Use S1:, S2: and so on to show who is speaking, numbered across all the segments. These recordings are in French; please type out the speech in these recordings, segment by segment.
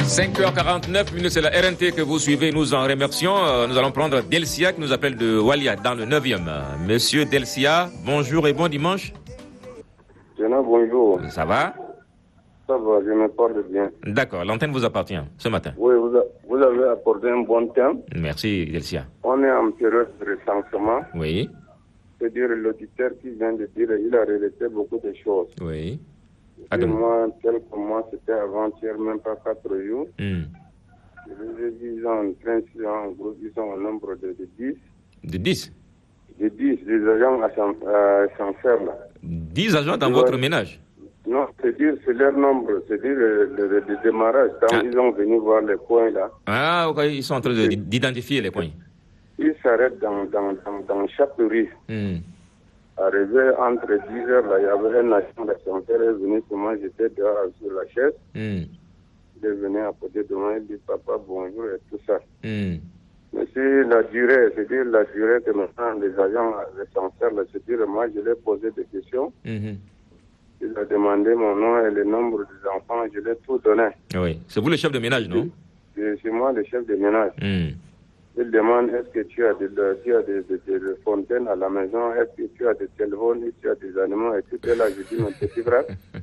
S1: 5h49, c'est la RNT que vous suivez, nous en remercions. Nous allons prendre Delcia qui nous appelle de Walia dans le 9e. Monsieur Delcia, bonjour et bon dimanche.
S2: Bonjour.
S1: Ça va?
S2: Ça va, je me porte bien.
S1: D'accord, l'antenne vous appartient ce matin.
S2: Oui, vous avez apporté un bon thème.
S1: Merci Delcia.
S2: On est en période de recensement.
S1: Oui.
S2: C'est-à-dire l'auditeur qui vient de dire, il a relaté beaucoup de choses.
S1: Oui.
S2: Et moi, tel que moi, c'était avant-hier, même pas 4 jours. Je vous ai dit, ils sont en train, en gros, ils sont au nombre de 10.
S1: De 10?
S2: De 10, des agents essentiels.
S1: 10 agents dans votre ménage?
S2: Non, c'est-à-dire, c'est leur nombre, c'est-à-dire le démarrage. Quand ils ont venu voir les points là.
S1: Ah, ok, ils sont en train d'identifier les points.
S2: Ils s'arrêtent dans chaque rue. Arrivé entre 10 heures, là, il y avait un agent d'ascenseur, il est venu sur moi, j'étais dehors sur la chaise. Il est venu à côté de moi, il dit papa bonjour et tout ça. Mais c'est la durée, c'est-à-dire la durée que maintenant les agents d'ascenseur, c'est-à-dire moi je lui ai posé des questions. Il a demandé mon nom et le nombre des enfants, je lui ai tout donné.
S1: Oui, c'est vous le chef de ménage, non?
S2: C'est moi le chef de ménage. Il demande est-ce que tu as des fontaines à la maison, est-ce que tu as des téléphones, est-ce que tu as des animaux, et tout est là. Je dis mon petit frère.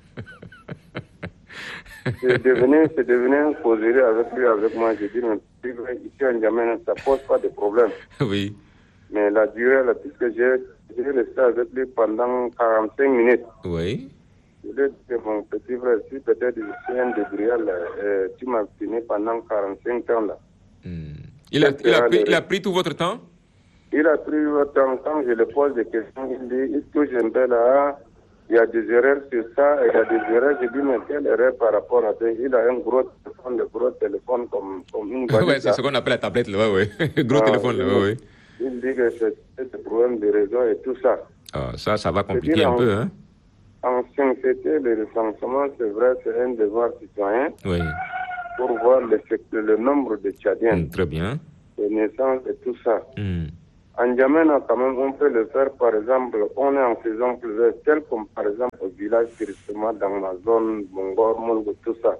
S2: c'est devenu un causerie avec lui, avec moi. Je dis mon petit frère, ici en N'Djamena, ça pose pas de problème.
S1: Oui.
S2: Mais la durée, là, puisque j'ai resté avec lui pendant 45 minutes.
S1: Oui.
S2: Je lui ai dit mon petit frère, si peut-être je suis un débrial, tu m'as fini pendant 45 ans là.
S1: Il a pris tout votre temps?
S2: Il a pris votre temps. Quand je lui pose des questions, il dit, il touche un peu là, il y a des erreurs sur ça, il y a des erreurs. Je dis, mais quelle erreur par rapport à ça? Il a un gros téléphone comme une valise.
S1: Oui, c'est ce qu'on appelle la tablette, là, oui. Gros téléphone, là, oui.
S2: Il dit que c'est des problèmes de réseau et tout ça.
S1: Ça va compliquer un peu, hein?
S2: En sincérité, le recensement, c'est vrai, c'est un devoir citoyen.
S1: Oui.
S2: Pour voir le nombre de Tchadiens.
S1: Très bien.
S2: Les naissances et tout ça. En N'Djamena, quand même, on peut le faire, par exemple, on est en faisant plusieurs, tel comme par exemple au village directement dans la zone Bongor, Mongo, tout ça.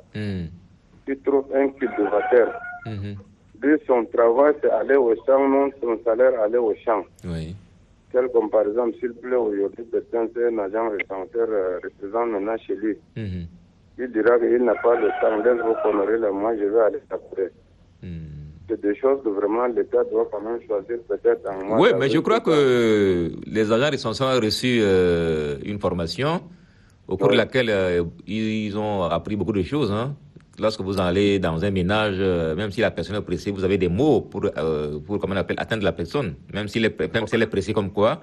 S2: Tu trouves un cultivateur. Lui, son travail, c'est aller au champ, non, son salaire, aller au champ.
S1: Oui.
S2: Tel comme par exemple, s'il plaît aujourd'hui, peut-être c'est un agent recenseur représente maintenant chez lui. Il dira qu'il n'a pas le temps, laisse-vous honorer là, moi je vais aller après. C'est des choses que vraiment l'État doit quand même choisir peut-être en mois.
S1: Oui, mais je crois que les agents responsables ont reçu une formation au cours de laquelle ils ont appris beaucoup de choses. Hein. Lorsque vous allez dans un ménage, même si la personne est pressée, vous avez des mots pour comment on appelle, atteindre la personne. Même si elle est pressée comme quoi.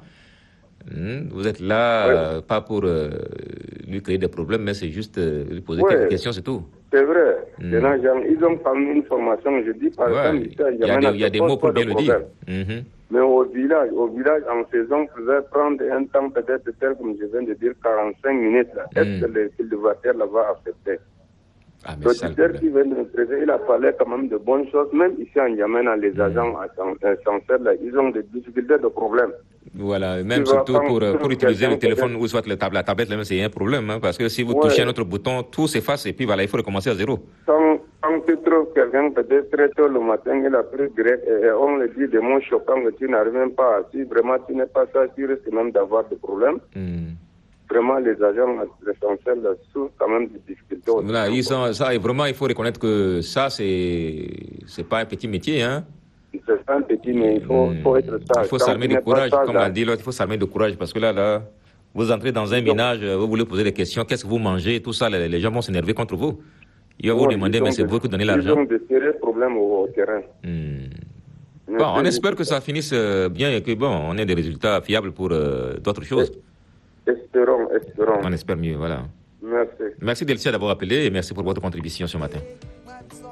S1: Vous êtes là, pas pour lui créer des problèmes, mais c'est juste lui poser quelques questions, c'est tout.
S2: C'est vrai. Ils ont quand même une formation, je dis par exemple,
S1: il y a des mots pour bien le dire.
S2: Mais au village, en faisant, vous allez prendre un temps peut-être tel comme je viens de dire, 45 minutes. Est-ce que le cultivateur là va accepter? L'auditeur qui vient de me présenter, il a parlé quand même de bonnes choses. Même ici en N'Djamena, les agents essentiels, là, ils ont des difficultés, de problèmes.
S1: Voilà, même surtout pour utiliser le téléphone ou soit la tablette, c'est un problème. Hein, parce que si vous touchez un autre bouton, tout s'efface et puis voilà, il faut recommencer à zéro.
S2: Quand tu trouves quelqu'un peut-être très tôt le matin, il a pris grec et on le dit des mots choquants que tu n'arrives même pas à. Si vraiment tu n'es pas ça, tu risques même d'avoir des problèmes. Vraiment, les agents essentiels souffrent quand même des difficultés.
S1: Voilà, vraiment, il faut reconnaître que ça, c'est pas un petit métier, hein.
S2: C'est pas un petit, mais il faut être sage.
S1: Il faut s'armer de courage, comme l'a dit l'autre, il faut s'armer de courage, parce que là, vous entrez dans un ménage, vous voulez poser des questions, qu'est-ce que vous mangez, tout ça, les gens vont s'énerver contre vous. Ils vont vous demander, mais c'est vous qui donnez l'argent.
S2: Ils ont de sérieux problèmes au terrain.
S1: Bon, on espère que ça finisse bien et que, on ait des résultats fiables pour d'autres choses.
S2: Espérons.
S1: On espère mieux, voilà.
S2: Merci.
S1: Merci Delcia d'avoir appelé et merci pour votre contribution ce matin.